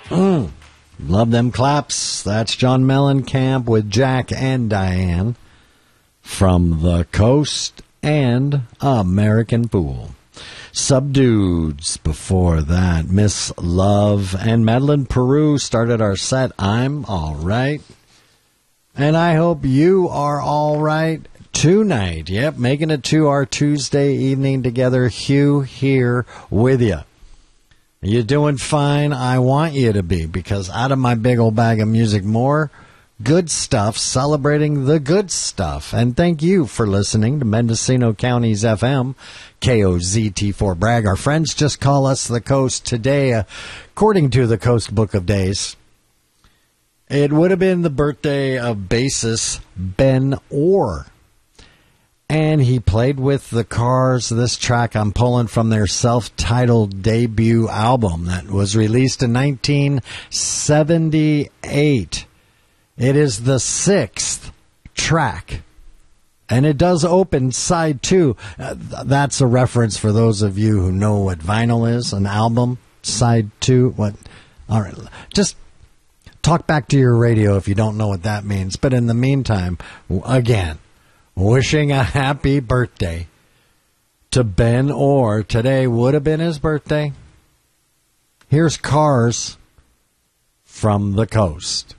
Love them claps. That's John Mellencamp with Jack and Diane from The Coast and American Fool. Subdudes before that. Miss Love and Madeline Peru started our set. I'm all right. And I hope you are all right tonight. Yep, making it to our Tuesday evening together. Hugh here with you. You doing fine? I want you to be, because out of my big old bag of music, more good stuff, celebrating the good stuff. And thank you for listening to Mendocino County's FM, KOZT4 Bragg. Our friends just call us the Coast today, according to the Coast Book of Days. It would have been the birthday of bassist Ben Orr. And he played with the Cars. This track I'm pulling from their self-titled debut album that was released in 1978. It is the 6th track. And it does open side 2. That's a reference for those of you who know what vinyl is, an album, side 2. What? All right, just talk back to your radio if you don't know what that means. But in the meantime, again, wishing a happy birthday to Ben Orr. Today would have been his birthday. Here's Cars from the Coast.